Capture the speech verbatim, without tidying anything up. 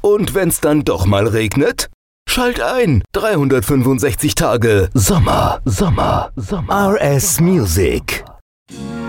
Und wenn's dann doch mal regnet? Schalt ein. dreihundertfünfundsechzig Tage Sommer, Sommer, Sommer. R S Music.